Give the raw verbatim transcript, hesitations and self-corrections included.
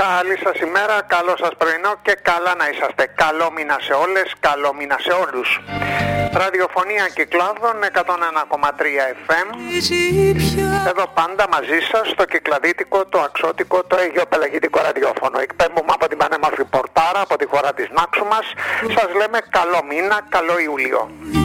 Καλή σας ημέρα, καλό σας πρωινό και καλά να είσαστε. Καλό μήνα σε όλες, καλό μήνα σε όλους. Ραδιοφωνία Κυκλάδων εκατόν ένα κόμμα τρία εφ εμ. Εδώ πάντα μαζί σας το κυκλαδίτικο, το αξώτικο, το αιγιοπελαγητικό ραδιόφωνο. Εκπέμπουμε από την πανέμορφη Πορτάρα, από τη χώρα της Νάξου μας. Σας λέμε καλό μήνα, καλό Ιούλιο.